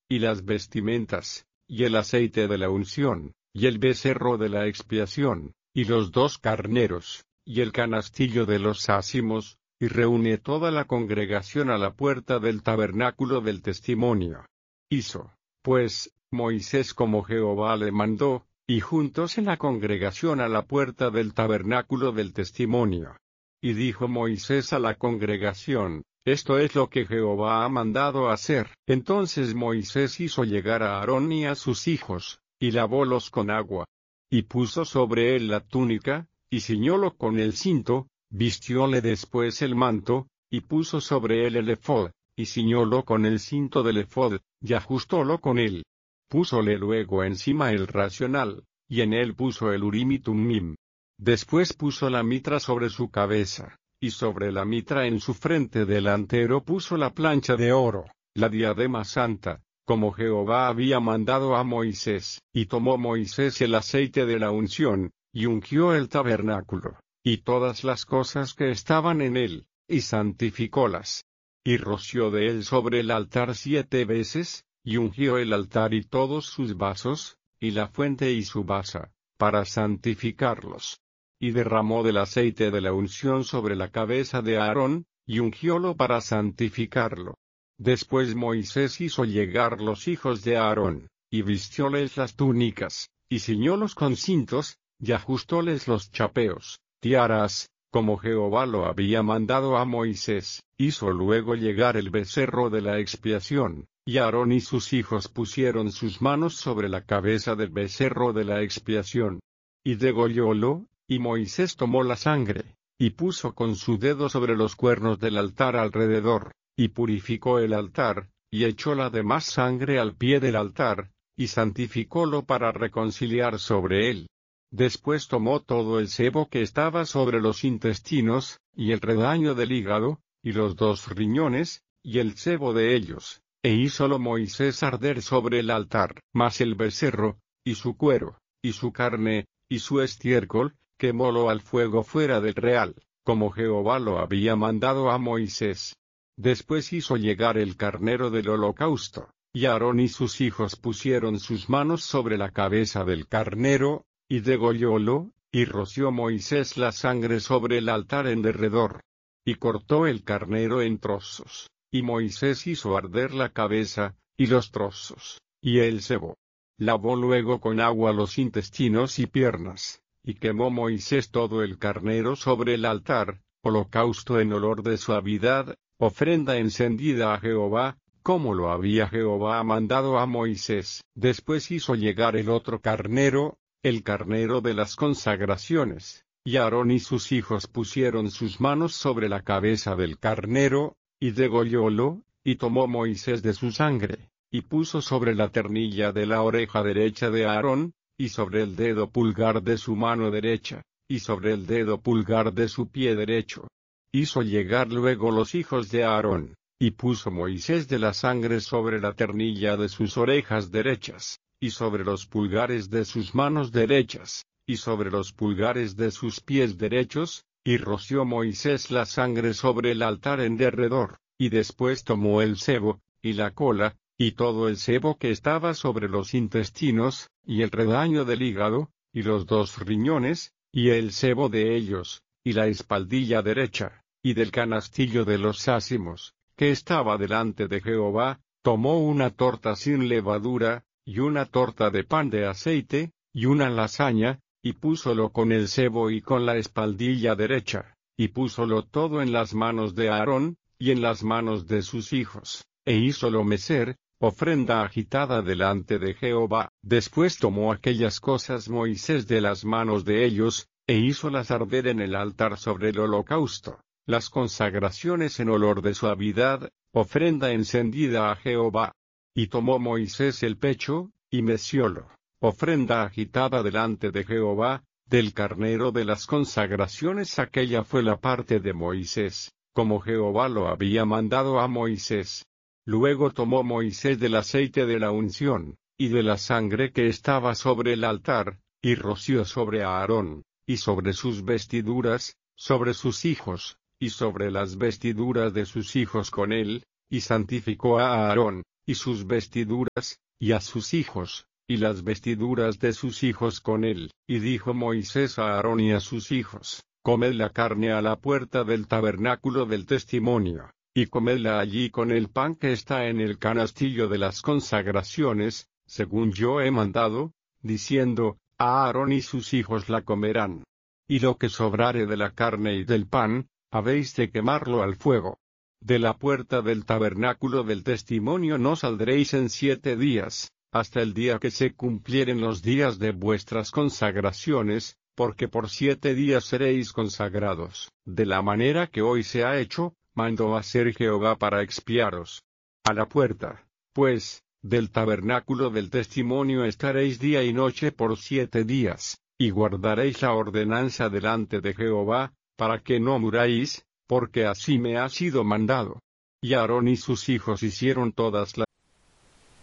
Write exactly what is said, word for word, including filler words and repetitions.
y las vestimentas, y el aceite de la unción, y el becerro de la expiación, y los dos carneros, y el canastillo de los ázimos, y reúne toda la congregación a la puerta del tabernáculo del testimonio. Hizo, pues, Moisés como Jehová le mandó, y juntóse la congregación a la puerta del tabernáculo del testimonio. Y dijo Moisés a la congregación: Esto es lo que Jehová ha mandado hacer. Entonces Moisés hizo llegar a Aarón y a sus hijos, y lavólos con agua. Y puso sobre él la túnica, y ciñólo con el cinto, vistióle después el manto, y puso sobre él el ephod, y ciñólo con el cinto del ephod, y ajustólo con él. Púsole luego encima el racional, y en él puso el urim y tumim. Después puso la mitra sobre su cabeza, y sobre la mitra en su frente delantero puso la plancha de oro, la diadema santa, como Jehová había mandado a Moisés. Y tomó Moisés el aceite de la unción, y ungió el tabernáculo, y todas las cosas que estaban en él, y santificólas. Y roció de él sobre el altar siete veces, y ungió el altar y todos sus vasos, y la fuente y su basa, para santificarlos. Y derramó del aceite de la unción sobre la cabeza de Aarón, y ungiólo para santificarlo. Después Moisés hizo llegar los hijos de Aarón, y vistióles las túnicas, y ciñólos con cintos, y ajustóles los chapeos, tiaras, como Jehová lo había mandado a Moisés. Hizo luego llegar el becerro de la expiación, y Aarón y sus hijos pusieron sus manos sobre la cabeza del becerro de la expiación. Y degollólo, y Moisés tomó la sangre, y puso con su dedo sobre los cuernos del altar alrededor, y purificó el altar, y echó la demás sangre al pie del altar, y santificólo para reconciliar sobre él. Después tomó todo el sebo que estaba sobre los intestinos, y el redaño del hígado, y los dos riñones, y el sebo de ellos, e hízolo Moisés arder sobre el altar. Mas el becerro, y su cuero, y su carne, y su estiércol, quemólo al fuego fuera del real, como Jehová lo había mandado a Moisés. Después hizo llegar el carnero del holocausto, y Aarón y sus hijos pusieron sus manos sobre la cabeza del carnero, y degollólo, y roció Moisés la sangre sobre el altar en derredor. Y cortó el carnero en trozos, y Moisés hizo arder la cabeza, y los trozos, y el sebo. Lavó luego con agua los intestinos y piernas, y quemó Moisés todo el carnero sobre el altar, holocausto en olor de suavidad, ofrenda encendida a Jehová, como lo había Jehová mandado a Moisés. Después hizo llegar el otro carnero, el carnero de las consagraciones, y Aarón y sus hijos pusieron sus manos sobre la cabeza del carnero, y degollólo, y tomó Moisés de su sangre, y puso sobre la ternilla de la oreja derecha de Aarón, y sobre el dedo pulgar de su mano derecha, y sobre el dedo pulgar de su pie derecho. Hizo llegar luego los hijos de Aarón, y puso Moisés de la sangre sobre la ternilla de sus orejas derechas, y sobre los pulgares de sus manos derechas, y sobre los pulgares de sus pies derechos, y roció Moisés la sangre sobre el altar en derredor, y después tomó el sebo, y la cola, y todo el sebo que estaba sobre los intestinos, y el redaño del hígado, y los dos riñones, y el sebo de ellos, y la espaldilla derecha, y del canastillo de los ázimos, que estaba delante de Jehová, tomó una torta sin levadura, y una torta de pan de aceite, y una lasaña, y púsolo con el sebo y con la espaldilla derecha, y púsolo todo en las manos de Aarón, y en las manos de sus hijos, e hízolo mecer, ofrenda agitada delante de Jehová. Después tomó aquellas cosas Moisés de las manos de ellos, e hízolas arder en el altar sobre el holocausto, las consagraciones en olor de suavidad, ofrenda encendida a Jehová. Y tomó Moisés el pecho, y meciólo, ofrenda agitada delante de Jehová, del carnero de las consagraciones. Aquella fue la parte de Moisés, como Jehová lo había mandado a Moisés. Luego tomó Moisés del aceite de la unción, y de la sangre que estaba sobre el altar, y roció sobre Aarón, y sobre sus vestiduras, sobre sus hijos, y sobre las vestiduras de sus hijos con él, y santificó a Aarón, y sus vestiduras, y a sus hijos, y las vestiduras de sus hijos con él. Y dijo Moisés a Aarón y a sus hijos: Comed la carne a la puerta del tabernáculo del testimonio, y comedla allí con el pan que está en el canastillo de las consagraciones, según yo he mandado, diciendo: a Aarón y sus hijos la comerán. Y lo que sobrare de la carne y del pan, habéis de quemarlo al fuego. De la puerta del tabernáculo del testimonio no saldréis en siete días, hasta el día que se cumplieren los días de vuestras consagraciones, porque por siete días seréis consagrados. De la manera que hoy se ha hecho, mandó hacer Jehová para expiaros. A la puerta, pues, del tabernáculo del testimonio estaréis día y noche por siete días, y guardaréis la ordenanza delante de Jehová, para que no muráis, porque así me ha sido mandado. Y Aarón y sus hijos hicieron todas las